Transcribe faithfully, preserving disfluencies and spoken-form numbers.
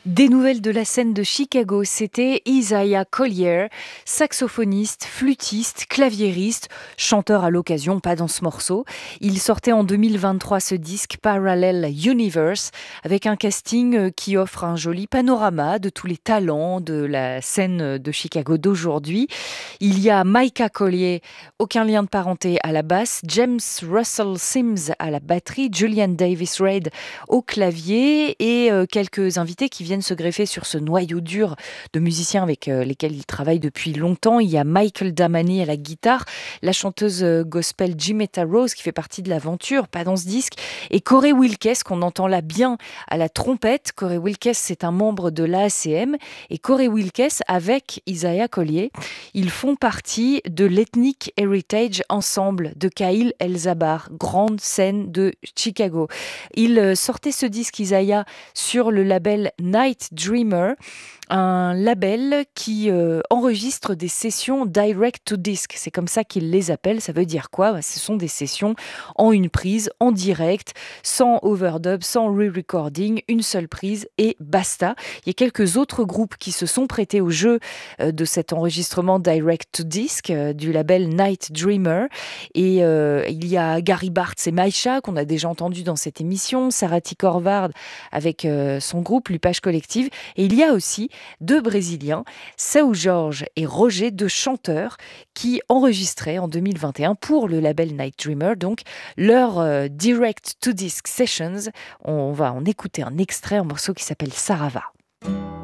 Des nouvelles de la scène de Chicago, c'était Isaiah Collier, saxophoniste, flûtiste, claviériste, chanteur à l'occasion, pas dans ce morceau. Il sortait en deux mille vingt-trois ce disque Parallel Universe avec un casting qui offre un joli panorama de tous les talents de la scène de Chicago d'aujourd'hui. Il y a Micah Collier, aucun lien de parenté, à la basse, James Russell Sims à la batterie, Julian Davis Reid au clavier et euh, quelques invités qui viennent se greffer sur ce noyau dur de musiciens avec euh, lesquels il travaille depuis longtemps. Il y a Michael Damani à la guitare, la chanteuse euh, gospel Jimetta Rose qui fait partie de l'aventure, pas dans ce disque, et Corey Wilkes qu'on entend là bien à la trompette. Corey Wilkes, c'est un membre de l'A C M et Corey Wilkes avec Isaiah Collier, ils font partie de l'Ethnic Heritage Ensemble de Kyle Elzabar, grande scène de Chicago. Il euh, sortait ce disque Isaiah sur le label Night Dreamer, un label qui euh, enregistre des sessions direct to disc. C'est comme ça qu'ils les appellent. Ça veut dire quoi ? Bah, ce sont des sessions en une prise, en direct, sans overdub, sans re-recording, une seule prise et basta. Il y a quelques autres groupes qui se sont prêtés au jeu euh, de cet enregistrement direct to disc euh, du label Night Dreamer. Et euh, il y a Gary Bartz et Maïcha qu'on a déjà entendu dans cette émission, Sarah T. Corvard avec euh, son groupe Lupage Collective. Et il y a aussi deux Brésiliens, Seu Jorge et Roger, deux chanteurs qui enregistraient en deux mille vingt et un pour le label Night Dreamer, donc leur euh, Direct to Disc Sessions. On va en écouter un extrait, un morceau qui s'appelle Sarava.